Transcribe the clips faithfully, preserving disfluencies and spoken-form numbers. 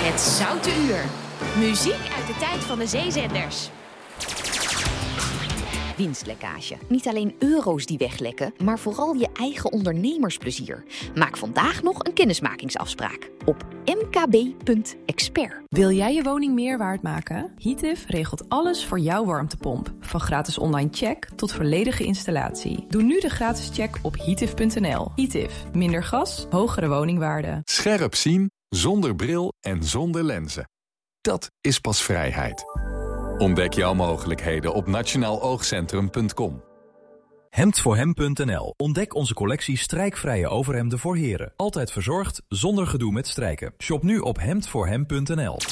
Het Zoute Uur. Muziek uit de tijd van de zeezenders. Winstlekkage. Niet alleen euro's die weglekken, maar vooral je eigen ondernemersplezier. Maak vandaag nog een kennismakingsafspraak op m k b punt expert. Wil jij je woning meer waard maken? Heative regelt alles voor jouw warmtepomp. Van gratis online check tot volledige installatie. Doe nu de gratis check op heative punt n l. Heative. Minder gas, hogere woningwaarde. Scherp zien, zonder bril en zonder lenzen. Dat is pas vrijheid. Ontdek jouw mogelijkheden op nationaal oogcentrum punt com. hemd voor hem punt n l. Ontdek onze collectie strijkvrije overhemden voor heren. Altijd verzorgd, zonder gedoe met strijken. Shop nu op hemd voor hem punt n l.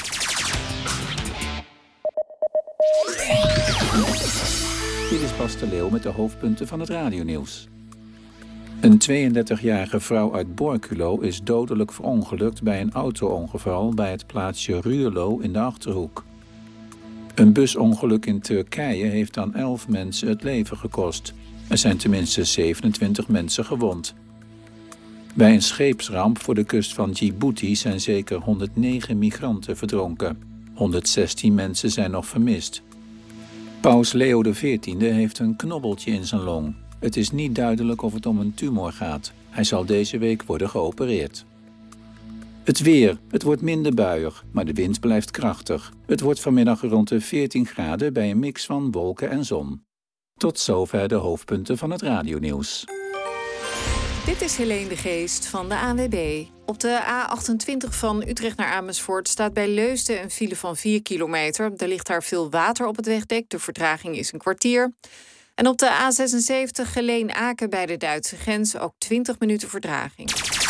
Dit is Bas de Leeuw met de hoofdpunten van het radionieuws. Een tweeëndertigjarige vrouw uit Borculo is dodelijk verongelukt bij een auto-ongeval bij het plaatsje Ruurlo in de Achterhoek. Een busongeluk in Turkije heeft aan elf mensen het leven gekost. Er zijn tenminste zevenentwintig mensen gewond. Bij een scheepsramp voor de kust van Djibouti zijn zeker honderdnegen migranten verdronken. honderdzestien mensen zijn nog vermist. Paus Leo de veertiende heeft een knobbeltje in zijn long. Het is niet duidelijk of het om een tumor gaat. Hij zal deze week worden geopereerd. Het weer. Het wordt minder buiig, maar de wind blijft krachtig. Het wordt vanmiddag rond de veertien graden bij een mix van wolken en zon. Tot zover de hoofdpunten van het radionieuws. Dit is Helene de Geest van de A N W B. Op de A achtentwintig van Utrecht naar Amersfoort staat bij Leusden een file van vier kilometer. Er ligt daar veel water op het wegdek. De vertraging is een kwartier. En op de A zesenzeventig Geleen-Aken bij de Duitse grens ook twintig minuten vertraging.